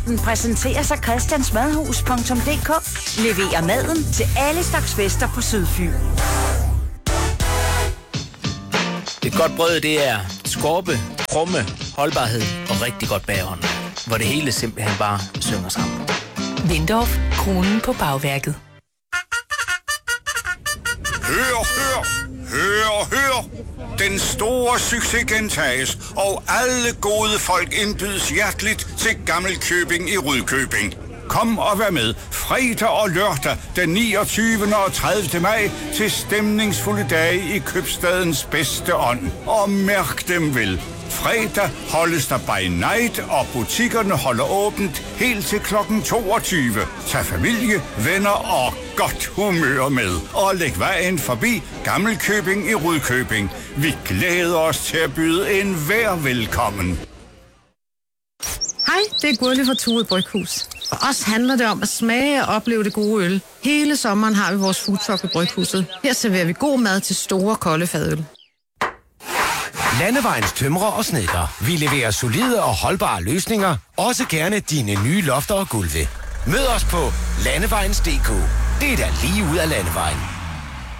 Den præsenterer sig christiansmadhus.dk. Leverer maden til alle slags fester på Sydfyn. Et godt brød, det er skorpe, krumme, holdbarhed og rigtig godt bagånd, hvor det hele simpelthen bare synger sammen. Lindorf, kronen på bagværket. Hør! Den store succes gentages, og alle gode folk indbydes hjerteligt til Gammelkøbing i Rudkøbing. Kom og vær med fredag og lørdag den 29. og 30. maj til stemningsfulde dage i købstadens bedste ånd. Og mærk dem vel. Fredag holdes der by night, og butikkerne holder åbent helt til klokken 22. Tag familie, venner og godt humør med. Og læg vejen forbi Gammelkøbing i Rudkøbing. Vi glæder os til at byde enhver velkommen. Hej, det er Gurli fra Thue Bryghus. For os handler det om at smage og opleve det gode øl. Hele sommeren har vi vores foodtruck ved Bryghuset. Her serverer vi god mad til store, kolde fadøl. Landevejens tømrer og snedker. Vi leverer solide og holdbare løsninger. Også gerne dine nye lofter og gulve. Mød os på landevejens.dk. Det er da lige ud af landevejen.